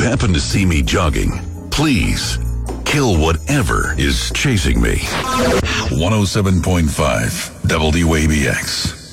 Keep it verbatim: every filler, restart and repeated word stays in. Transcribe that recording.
happen to see me jogging, please kill whatever is chasing me. one oh seven point five W A B X.